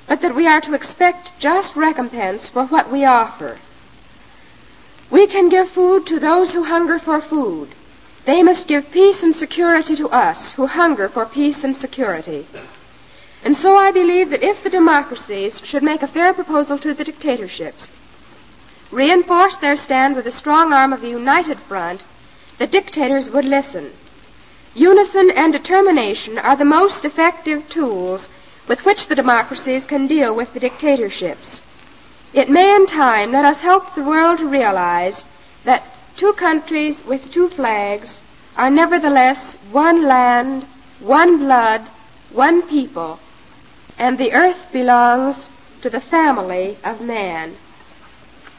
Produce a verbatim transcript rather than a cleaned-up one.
but that we are to expect just recompense for what we offer. We can give food to those who hunger for food. They must give peace and security to us who hunger for peace and security. And so I believe that if the democracies should make a fair proposal to the dictatorships, reinforce their stand with the strong arm of a united front, the dictators would listen. Unison and determination are the most effective tools with which the democracies can deal with the dictatorships. It may in time let us help the world to realize that two countries with two flags are nevertheless one land, one blood, one people, and the earth belongs to the family of man.